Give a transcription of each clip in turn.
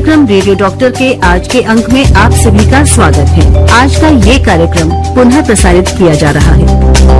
कार्यक्रम radio doctor के आज के अंक में आप सभी का स्वागत है। आज का ये कार्यक्रम पुनः प्रसारित किया जा रहा है।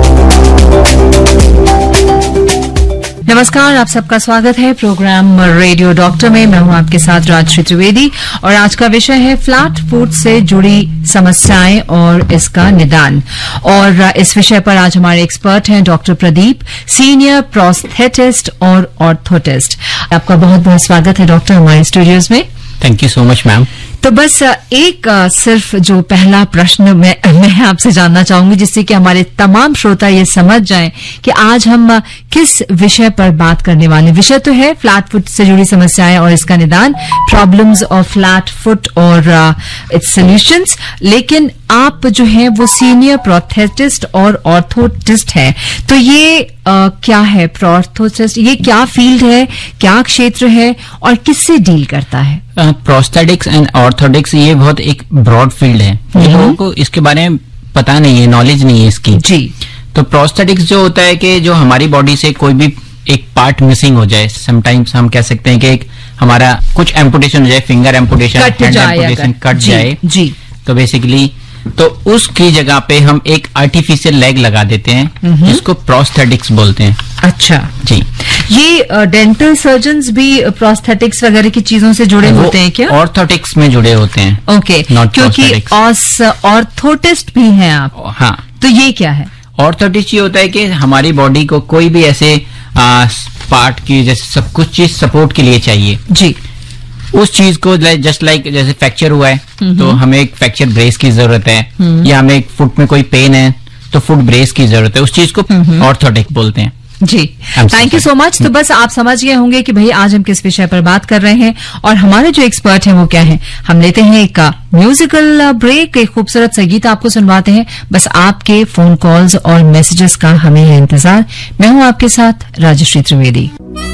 नमस्कार, आप सबका स्वागत है प्रोग्राम रेडियो डॉक्टर में। मैं हूं आपके साथ राजश्री त्रिवेदी और आज का विषय है फ्लैट फुट से जुड़ी समस्याएं और इसका निदान। और इस विषय पर आज हमारे एक्सपर्ट हैं डॉक्टर प्रदीप, सीनियर प्रोस्थेटिस्ट और ऑर्थोटिस्ट। आपका बहुत बहुत स्वागत है डॉक्टर हमारे स्टूडियोज में। Thank you so much ma'am. तो बस एक सिर्फ जो पहला प्रश्न मैं आपसे जानना चाहूंगी, जिससे कि हमारे तमाम श्रोता ये समझ जाएं कि आज हम किस विषय पर बात करने वाले। विषय तो है फ्लैट फुट से जुड़ी समस्याएं और इसका निदान, प्रॉब्लम्स ऑफ फ्लैट फुट और इट्स सॉल्यूशंस। लेकिन आप जो है वो सीनियर प्रोस्थेटिस्ट और ऑर्थोटिस्ट है, तो ये क्या है प्रोस्थेटिस्ट? ये क्या फील्ड है, क्या क्षेत्र है और किससे डील करता है? प्रोस्थेटिक्स एंड ऑर्थोटिक्स ये बहुत एक ब्रॉड फील्ड है। लोगों को इसके बारे में पता नहीं है, नॉलेज नहीं है इसकी जी। तो प्रोस्थेटिक्स जो होता है कि जो हमारी बॉडी से कोई भी एक पार्ट मिसिंग हो जाए, समटाइम्स हम कह सकते हैं कि एक हमारा कुछ एम्पुटेशन हो जाए, finger amputation, hand amputation cut जाए जी, तो बेसिकली तो उसकी जगह पे हम एक आर्टिफिशियल लेग लगा देते हैं जिसको प्रोस्थेटिक्स बोलते हैं। अच्छा जी। ये डेंटल सर्जन्स भी प्रोस्थेटिक्स वगैरह की चीजों से जुड़े होते हैं क्या? ऑर्थोटिक्स में जुड़े होते हैं। ओके, क्योंकि ऑर्थोटिस्ट भी हैं आप। हाँ। तो ये क्या है? ऑर्थोटिस्ट ये होता है कि हमारी बॉडी को कोई भी ऐसे पार्ट की जैसे सब कुछ चीज सपोर्ट के लिए चाहिए जी, उस चीज को जस्ट लाइक जैसे फ्रैक्चर हुआ है तो हमें एक फ्रैक्चर ब्रेस की जरूरत है, या हमें एक फुट में कोई पेन है तो फुट ब्रेस की जरूरत है, उस चीज को ऑर्थोटिक बोलते हैं जी। Thank you so much. तो बस आप समझ गए होंगे कि भाई आज हम किस विषय पर बात कर रहे हैं और हमारे जो एक्सपर्ट हैं वो क्या हैं। हम लेते हैं एक म्यूजिकल ब्रेक, एक खूबसूरत संगीत आपको सुनवाते हैं। बस आपके फोन कॉल्स और मैसेजेस का हमें है इंतजार। मैं हूं आपके साथ राजश्री त्रिवेदी।